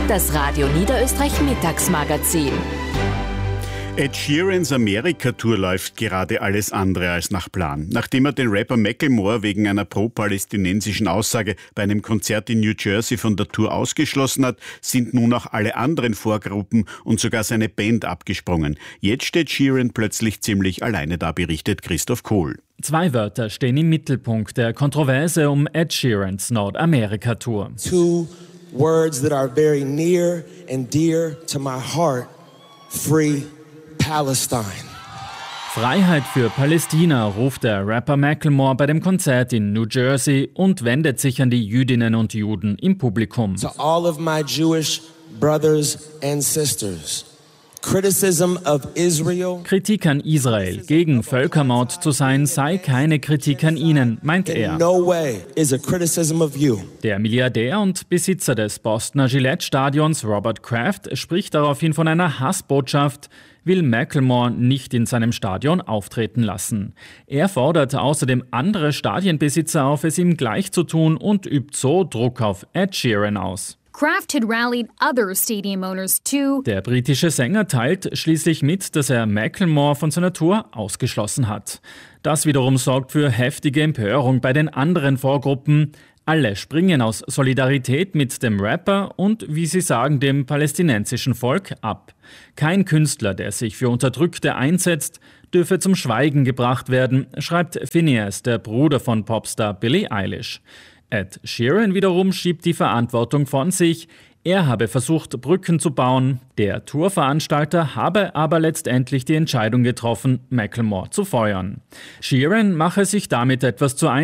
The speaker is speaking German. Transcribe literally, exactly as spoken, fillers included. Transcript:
Das Radio Niederösterreich Mittagsmagazin. Ed Sheerans Amerika-Tour läuft gerade alles andere als nach Plan. Nachdem er den Rapper Macklemore wegen einer pro-palästinensischen Aussage bei einem Konzert in New Jersey von der Tour ausgeschlossen hat, sind nun auch alle anderen Vorgruppen und sogar seine Band abgesprungen. Jetzt steht Sheeran plötzlich ziemlich alleine da, berichtet Christoph Kohl. Zwei Wörter stehen im Mittelpunkt der Kontroverse um Ed Sheerans Nordamerika-Tour. Two words that are very near and dear to my heart. Free Palestine. Freiheit für Palästina, ruft der Rapper Macklemore bei dem Konzert in New Jersey und wendet sich an die Jüdinnen und Juden im Publikum. To all of my Jewish brothers and sisters. Criticism of Israel. Kritik an Israel, gegen Völkermord zu sein, sei keine Kritik an ihnen, meint er. In no way is a criticism of you. Der Milliardär und Besitzer des Bostoner Gillette-Stadions Robert Kraft spricht daraufhin von einer Hassbotschaft, will Macklemore nicht in seinem Stadion auftreten lassen. Er fordert außerdem andere Stadienbesitzer auf, es ihm gleich zu tun und übt so Druck auf Ed Sheeran aus. Kraft had rallied other stadium owners too. Der britische Sänger teilt schließlich mit, dass er Macklemore von seiner Tour ausgeschlossen hat. Das wiederum sorgt für heftige Empörung bei den anderen Vorgruppen. Alle springen aus Solidarität mit dem Rapper und, wie sie sagen, dem palästinensischen Volk ab. Kein Künstler, der sich für Unterdrückte einsetzt, dürfe zum Schweigen gebracht werden, schreibt Phineas, der Bruder von Popstar Billie Eilish. Ed Sheeran wiederum schiebt die Verantwortung von sich. Er habe versucht, Brücken zu bauen. Der Tourveranstalter habe aber letztendlich die Entscheidung getroffen, Macklemore zu feuern. Sheeran mache sich damit etwas zu